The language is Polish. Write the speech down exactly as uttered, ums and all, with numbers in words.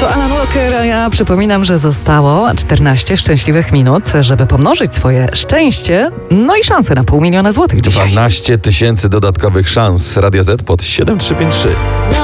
To Alan Walker, a ja przypominam, że zostało czternaście szczęśliwych minut, żeby pomnożyć swoje szczęście, no i szanse na pół miliona złotych dzisiaj. dwanaście tysięcy dodatkowych szans. Radio Z pod siedem trzy pięć trzy.